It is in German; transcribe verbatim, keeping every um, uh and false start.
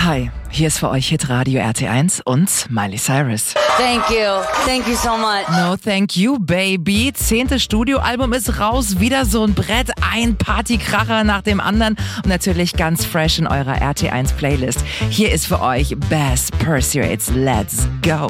Hi, hier ist für euch Hitradio R T eins und Miley Cyrus. Thank you. Thank you so much. No thank you, baby. Zehntes Studioalbum ist raus. Wieder so ein Brett, ein Partykracher nach dem anderen. Und natürlich ganz fresh in eurer R T eins Playlist. Hier ist für euch Bass Pursuits. Let's go.